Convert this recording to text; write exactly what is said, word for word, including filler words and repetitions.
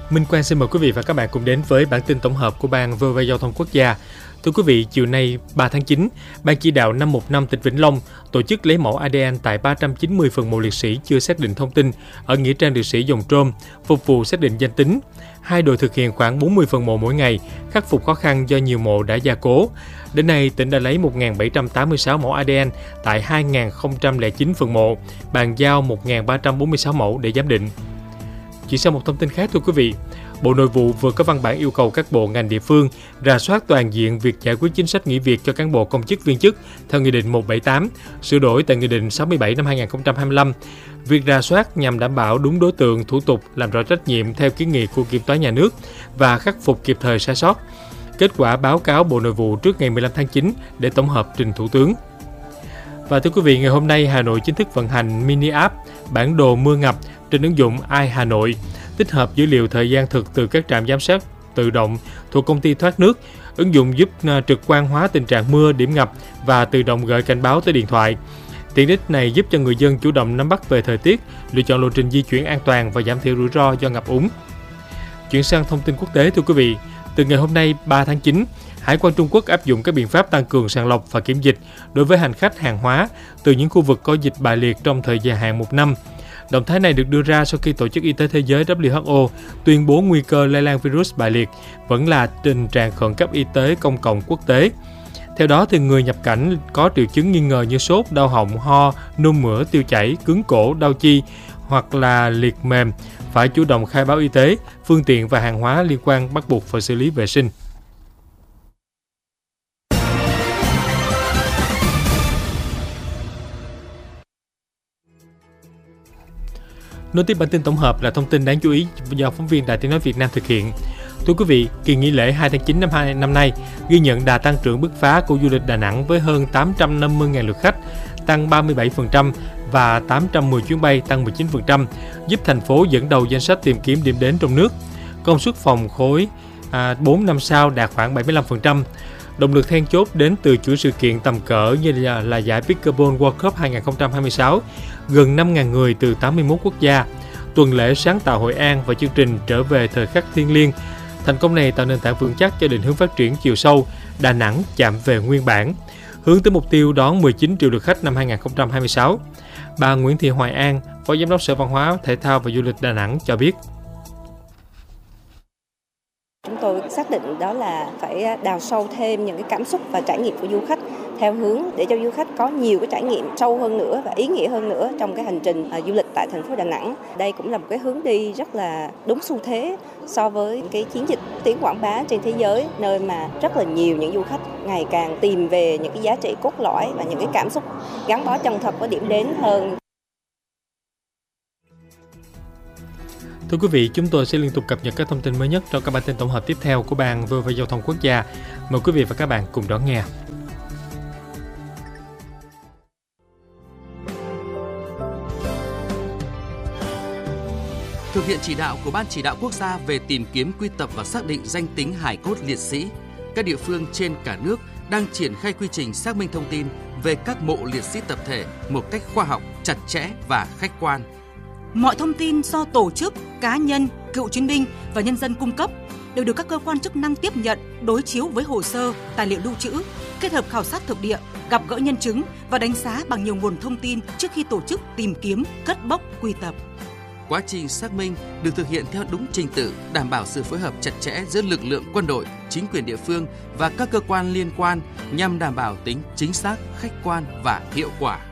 Minh Quang xin mời quý vị và các bạn cùng đến với bản tin tổng hợp của Ban vê o vê Giao thông Quốc gia. Thưa quý vị, chiều nay ba tháng chín, Ban chỉ đạo năm một năm tỉnh Vĩnh Long tổ chức lấy mẫu a đê en tại ba trăm chín mươi phần mộ liệt sĩ chưa xác định thông tin ở nghĩa trang liệt sĩ Dòng Trôm, phục vụ xác định danh tính. Hai đội thực hiện khoảng bốn mươi phần mộ mỗi ngày, khắc phục khó khăn do nhiều mộ đã gia cố. Đến nay, tỉnh đã lấy một nghìn bảy trăm tám mươi sáu mẫu a đê en tại hai nghìn không trăm lẻ chín phần mộ, bàn giao một nghìn ba trăm bốn mươi sáu mẫu để giám định. Chuyển sang một thông tin khác thưa quý vị, Bộ Nội vụ vừa có văn bản yêu cầu các bộ ngành địa phương rà soát toàn diện việc giải quyết chính sách nghỉ việc cho cán bộ công chức viên chức theo Nghị định một trăm bảy mươi tám, sửa đổi tại Nghị định sáu mươi bảy năm hai nghìn không trăm hai mươi lăm. Việc rà soát nhằm đảm bảo đúng đối tượng, thủ tục, làm rõ trách nhiệm theo kiến nghị của Kiểm toán Nhà nước và khắc phục kịp thời sai sót. Kết quả báo cáo Bộ Nội vụ trước ngày mười lăm tháng chín để tổng hợp trình Thủ tướng. Và thưa quý vị, ngày hôm nay Hà Nội chính thức vận hành mini app bản đồ mưa ngập trên ứng dụng i Hà Nội, tích hợp dữ liệu thời gian thực từ các trạm giám sát tự động thuộc công ty thoát nước. Ứng dụng giúp trực quan hóa tình trạng mưa, điểm ngập và tự động gửi cảnh báo tới điện thoại. Tiện ích này giúp cho người dân chủ động nắm bắt về thời tiết, lựa chọn lộ trình di chuyển an toàn và giảm thiểu rủi ro do ngập úng. Chuyển sang thông tin quốc tế thưa quý vị, từ ngày hôm nay ba tháng chín, Hải quan Trung Quốc áp dụng các biện pháp tăng cường sàng lọc và kiểm dịch đối với hành khách hàng hóa từ những khu vực có dịch bại liệt trong thời gian hạn một năm. Động thái này được đưa ra sau khi Tổ chức Y tế Thế giới W H O tuyên bố nguy cơ lây lan virus bại liệt vẫn là tình trạng khẩn cấp y tế công cộng quốc tế. Theo đó, thì người nhập cảnh có triệu chứng nghi ngờ như sốt, đau họng, ho, nôn mửa, tiêu chảy, cứng cổ, đau chi hoặc là liệt mềm phải chủ động khai báo y tế, phương tiện và hàng hóa liên quan bắt buộc phải xử lý vệ sinh. Nối tiếp bản tin tổng hợp là thông tin đáng chú ý do phóng viên Đài Tiếng nói Việt Nam thực hiện. Thưa quý vị, kỳ nghỉ lễ hai tháng chín năm hai năm nay ghi nhận đà tăng trưởng bứt phá của du lịch Đà Nẵng với hơn tám trăm năm mươi nghìn lượt khách, tăng ba mươi bảy phần trăm và tám trăm mười chuyến bay, tăng mười chín phần trăm, giúp thành phố dẫn đầu danh sách tìm kiếm điểm đến trong nước. Công suất phòng khối à, bốn năm sao đạt khoảng bảy mươi lăm phần trăm. Động lực then chốt đến từ chuỗi sự kiện tầm cỡ như là, là giải Pickleball World Cup hai không hai sáu, gần năm nghìn người từ tám mươi mốt quốc gia, tuần lễ sáng tạo Hội An và chương trình trở về thời khắc thiêng liêng. Thành công này tạo nền tảng vững chắc cho định hướng phát triển chiều sâu, Đà Nẵng chạm về nguyên bản, hướng tới mục tiêu đón mười chín triệu lượt khách năm hai không hai sáu. Bà Nguyễn Thị Hoài An, Phó Giám đốc Sở Văn hóa, Thể thao và Du lịch Đà Nẵng cho biết. Chúng tôi xác định đó là phải đào sâu thêm những cái cảm xúc và trải nghiệm của du khách theo hướng để cho du khách có nhiều cái trải nghiệm sâu hơn nữa và ý nghĩa hơn nữa trong cái hành trình du lịch tại thành phố Đà Nẵng. Đây cũng là một cái hướng đi rất là đúng xu thế so với cái chiến dịch tiếng quảng bá trên thế giới, nơi mà rất là nhiều những du khách ngày càng tìm về những cái giá trị cốt lõi và những cái cảm xúc gắn bó chân thật với điểm đến hơn. Thưa quý vị, chúng tôi sẽ liên tục cập nhật các thông tin mới nhất trong các bản tin tổng hợp tiếp theo của Ban vê o vê Giao thông Quốc gia. Mời quý vị và các bạn cùng đón nghe. Thực hiện chỉ đạo của Ban Chỉ đạo Quốc gia về tìm kiếm, quy tập và xác định danh tính hài cốt liệt sĩ, các địa phương trên cả nước đang triển khai quy trình xác minh thông tin về các mộ liệt sĩ tập thể một cách khoa học, chặt chẽ và khách quan. Mọi thông tin do tổ chức, cá nhân, cựu chiến binh và nhân dân cung cấp đều được các cơ quan chức năng tiếp nhận, đối chiếu với hồ sơ, tài liệu lưu trữ, kết hợp khảo sát thực địa, gặp gỡ nhân chứng và đánh giá bằng nhiều nguồn thông tin trước khi tổ chức tìm kiếm, cất bốc, quy tập. Quá trình xác minh được thực hiện theo đúng trình tự, đảm bảo sự phối hợp chặt chẽ giữa lực lượng quân đội, chính quyền địa phương và các cơ quan liên quan nhằm đảm bảo tính chính xác, khách quan và hiệu quả.